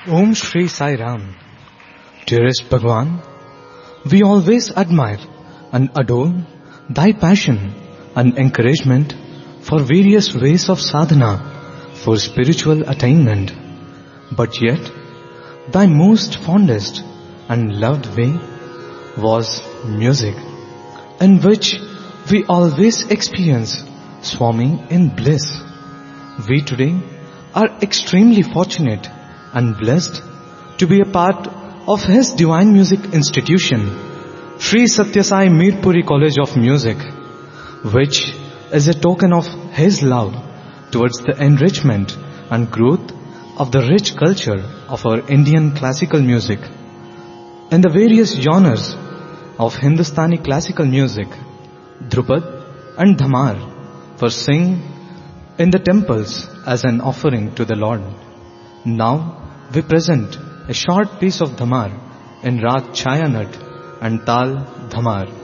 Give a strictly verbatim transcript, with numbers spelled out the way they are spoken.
Om Shri Sai Ram. Dearest Bhagwan, we always admire and adore thy passion and encouragement for various ways of sadhana for spiritual attainment. But yet, thy most fondest and loved way was music, in which we always experience swarming in bliss. We today are extremely fortunate and blessed to be a part of his Divine Music Institution, Sri Satya Sai Mirpuri College of Music, which is a token of his love towards the enrichment and growth of the rich culture of our Indian classical music. In the various genres of Hindustani classical music, Dhrupad and Dhamar were sung in the temples as an offering to the Lord. Now we present a short piece of Dhamar in Rag Chayanat and Tal Dhamar.